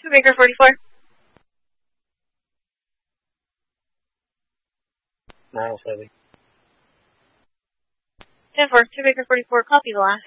2 Baker 44. 907. 10-4, 2 Baker 44, copy the last.